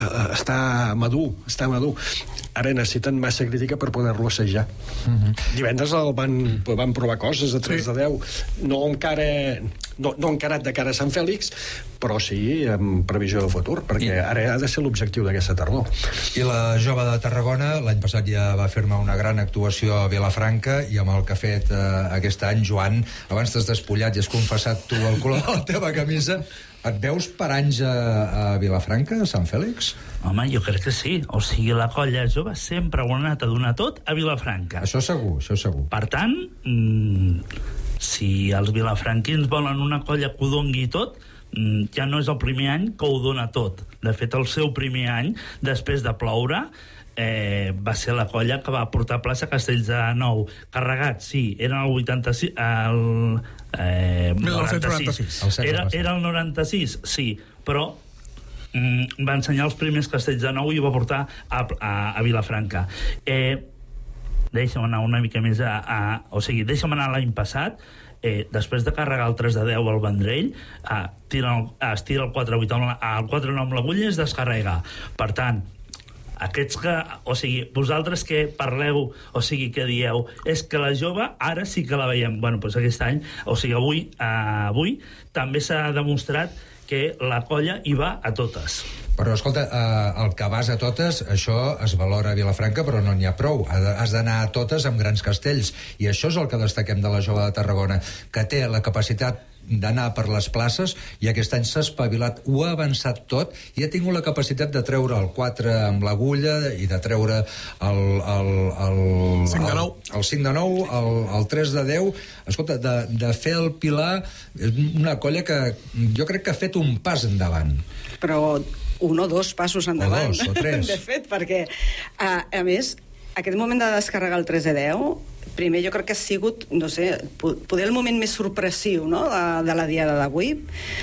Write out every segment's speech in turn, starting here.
està madur. Ara necessiten massa crítica per poder-lo assajar. Divendres van provar coses a 3 de 10, no encarat de cara a Sant Fèlix, però sí amb previsió de futur, perquè ara ha de ser l'objectiu d'aquesta tardor. I la Jove de Tarragona l'any passat ja va fer-me una gran actuació a Vilafranca, i amb el que ha fet aquest any, Joan, abans t'has despullat i has confessat tu el color de la teva camisa, et veus per anys a Vilafranca, a Sant Fèlix? Home, jo crec que sí. O sigui, la colla jove sempre ho ha anat a donar tot a Vilafranca. Això segur. Per tant, si els vilafranquins volen una colla que ho dongui tot, ja no és el primer any que ho dona tot. De fet, el seu primer any, després de ploure, va ser la colla que va portar a plaça Castells de Nou. Carregat, sí, era el 86... el 96. Era el 96, sí, però va ensenyar els primers Castells de Nou i ho va portar a Vilafranca. Deixa'm anar una mica més deixa'm anar l'any passat. Després de carregar el 3 de 10 al Vendrell, es tira el 4-8 al 4-9 amb l'agulla i es descarrega. Per tant, aquests que, o sigui, vosaltres que parleu, o sigui, que dieu, és que la jove ara sí que la veiem. Bueno, doncs aquest any, o sigui, avui també s'ha demostrat que la colla hi va a totes. Però, escolta, el que vas a totes, això es valora a Vilafranca, però no n'hi ha prou. Has d'anar a totes amb grans castells. I això és el que destaquem de la Jove de Tarragona, que té la capacitat d'anar per les places, i aquest any s'ha espavilat, ho ha avançat tot, i ha tingut la capacitat de treure el 4 amb l'agulla i de treure el 5 de 9, el 3 de 10. Escolta, de fer el Pilar, és una colla que jo crec que ha fet un pas endavant. Però 1 o 2 passos endavant. O 2 o 3. De fet, perquè, a més, aquest moment de descarregar el 3 de 10, primer jo crec que ha sigut, no sé, poder el moment més sorpressiu, no?, de la diada d'avui,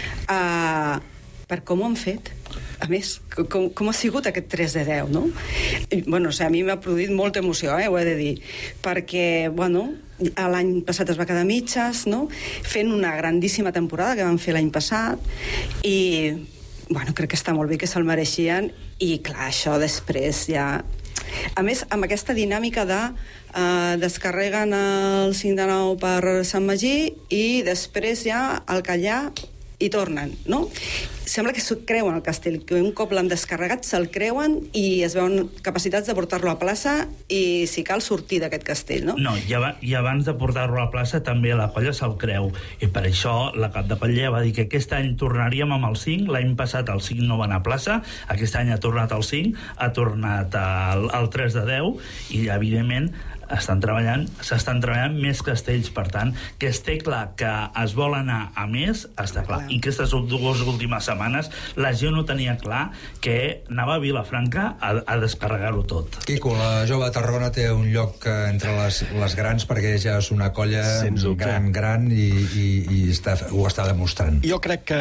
per com ho han fet. A més, com ha sigut aquest 3 de 10, no? I, bueno, o sigui, a mi m'ha produït molta emoció, ho he de dir, perquè, bueno, l'any passat es va quedar mitges, no?, fent una grandíssima temporada que van fer l'any passat, i, bueno, crec que està molt bé, que se'l mereixien, i clar, això després ja... A més, amb aquesta dinàmica de descarreguen el 5 de 9 per Sant Magí i després ja al Callà i tornen, no? Sembla que s'ho creuen el castell, que un cop l'han descarregat se'l creuen i es veuen capacitats de portar-lo a plaça i, si cal, sortir d'aquest castell, no? No, i abans de portar-lo a plaça també la colla se'l creu, i per això la cap de colla va dir que aquest any tornaríem amb el 5, l'any passat el 5 no va anar a plaça, aquest any ha tornat el 5, ha tornat el 3 de 10, i evidentment s'estan treballant més castells. Per tant, que es té clar que es vol anar a més, està clar. I aquestes 2 últimes setmanes la gent no tenia clar que anava a Vilafranca a descarregar-ho tot. Quico, la Jove de Tarragona té un lloc entre les grans, perquè ja és una colla gran i ho està demostrant. Jo crec que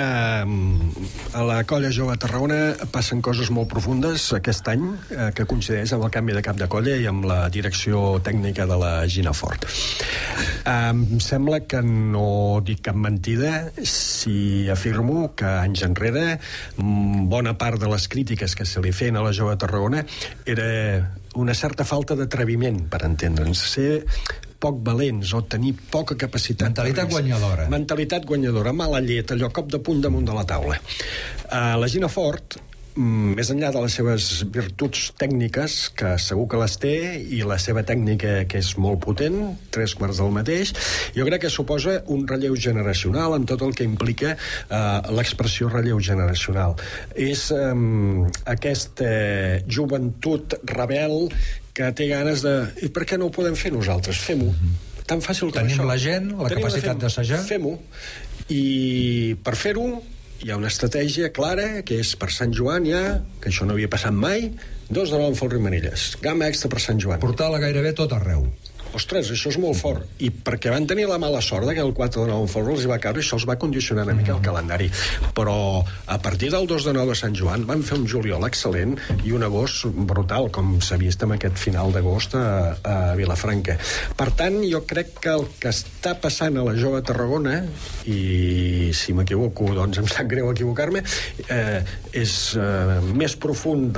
a la colla Jove de Tarragona passen coses molt profundes aquest any, que coincideix amb el canvi de cap de colla i amb la direcció tècnica de la Gina Fort. Em sembla que no dic cap mentida si afirmo que anys enrere bona part de les crítiques que se li feien a la Jove de Tarragona era una certa falta d'atreviment, per entendre'ns, ser poc valents o tenir poca capacitat. Mentalitat guanyadora, mala llet, allò cop de punt damunt de la taula. La Gina Fort, més enllà de les seves virtuts tècniques, que segur que les té, i la seva tècnica, que és molt potent, 3/4 del mateix, jo crec que suposa un relleu generacional amb tot el que implica l'expressió relleu generacional. És aquesta joventut rebel que té ganes de... I per què no ho podem fer nosaltres? Fem-ho. Tan fàcil com això. Tenim la gent, la capacitat d'assajar. Fem-ho. I per fer-ho hi ha una estratègia clara, que és per Sant Joan ja, que això no havia passat mai, 2 de 9 amb Folre i Manilles. Gamma extra per Sant Joan. Portar-la gairebé tot arreu. ostres, això és molt fort. I perquè van tenir la mala sort que el 4 de 9 en Folre els va caure, això els va condicionar una mica el calendari. Però a partir del 2 de 9 de Sant Joan van fer un juliol excel·lent i un agost brutal, com s'ha vist amb aquest final d'agost a Vilafranca. Per tant, jo crec que el que està passant a la Jove Tarragona, i si m'equivoco, doncs em sap greu equivocar-me, és més profund